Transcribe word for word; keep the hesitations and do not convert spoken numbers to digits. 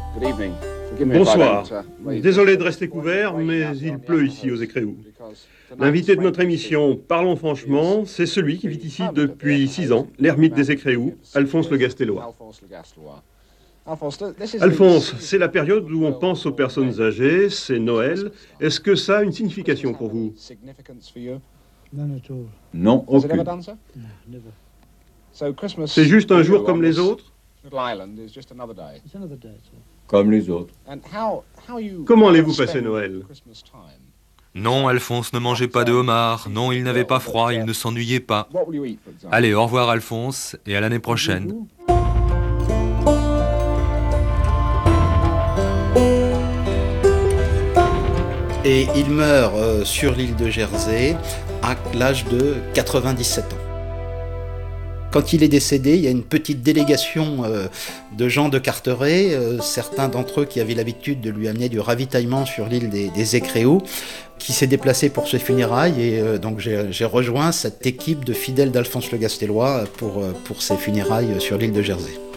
Bonsoir. Désolé de rester couvert, mais il pleut ici aux Écréous. L'invité de notre émission Parlons franchement, c'est celui qui vit ici depuis six ans, l'ermite des Écréous, Alphonse Le Gastellois. Alphonse, c'est la période où on pense aux personnes âgées, c'est Noël. Est-ce que ça a une signification pour vous? Non, aucune. C'est juste un jour comme les autres? Comme les autres. Comment allez-vous passer Noël? Non, Alphonse ne mangeait pas de homard. Non, il n'avait pas froid, il ne s'ennuyait pas. Allez, au revoir Alphonse, et à l'année prochaine. Et il meurt euh, sur l'île de Jersey à l'âge de quatre-vingt-dix-sept ans. Quand il est décédé, il y a une petite délégation euh, de gens de Carteret, euh, certains d'entre eux qui avaient l'habitude de lui amener du ravitaillement sur l'île des, des Écréaux, qui s'est déplacé pour ses funérailles, et euh, donc j'ai, j'ai rejoint cette équipe de fidèles d'Alphonse Le Gastellois pour, euh, pour ses funérailles sur l'île de Jersey.